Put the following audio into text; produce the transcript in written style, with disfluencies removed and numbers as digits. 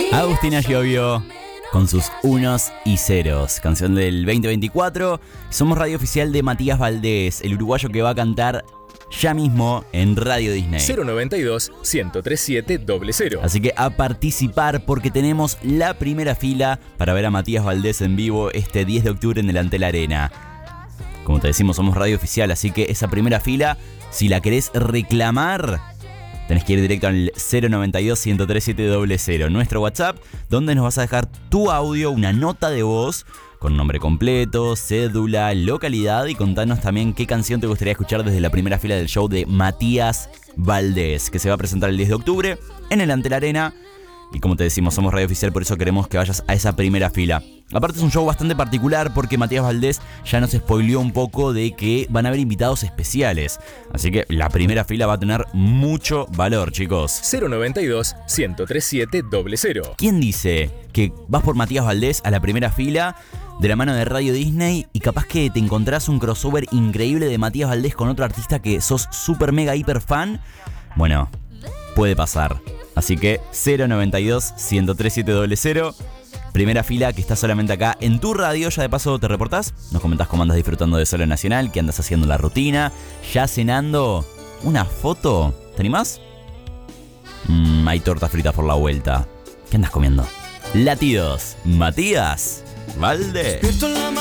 Agustina Giovio con sus unos y ceros, canción del 2024. Somos radio oficial de Matías Valdés, el uruguayo que va a cantar ya mismo en Radio Disney. 092-103700. Así que a participar porque tenemos la primera fila para ver a Matías Valdés en vivo este 10 de octubre en el Antel Arena. Como te decimos, somos radio oficial, así que esa primera fila, si la querés reclamar, tenés que ir directo al 092-103700, nuestro WhatsApp, donde nos vas a dejar tu audio, una nota de voz con nombre completo, cédula, localidad y contanos también qué canción te gustaría escuchar desde la primera fila del show de Matías Valdés, que se va a presentar el 10 de octubre en el Antel Arena. Y como te decimos, somos radio oficial, por eso queremos que vayas a esa primera fila. Aparte es un show bastante particular porque Matías Valdés ya nos spoileó un poco de que van a haber invitados especiales. Así que la primera fila va a tener mucho valor, chicos. 092-103700. ¿Quién dice que vas por Matías Valdés a la primera fila de la mano de Radio Disney y capaz que te encontrás un crossover increíble de Matías Valdés con otro artista que sos super mega hiper fan? Bueno, puede pasar. Así que 092-103700, primera fila que está solamente acá en tu radio. Ya de paso te reportás, nos comentás cómo andas disfrutando de Solo Nacional, qué andas haciendo la rutina, ya cenando, una foto, ¿te animás? Hay torta frita por la vuelta. ¿Qué andas comiendo? Latidos, Matías Valdés.